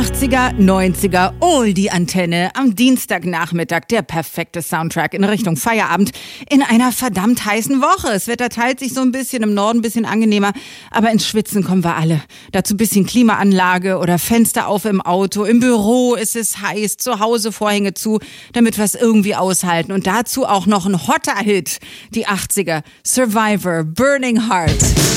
80er, 90er, die Antenne am Dienstagnachmittag, der perfekte Soundtrack in Richtung Feierabend in einer verdammt heißen Woche. Das Wetter teilt sich so ein bisschen, im Norden ein bisschen angenehmer, aber ins Schwitzen kommen wir alle. Dazu ein bisschen Klimaanlage oder Fenster auf im Auto, im Büro ist es heiß, zu Hause Vorhänge zu, damit wir es irgendwie aushalten. Und dazu auch noch ein hotter Hit, die 80er, Survivor, Burning Heart.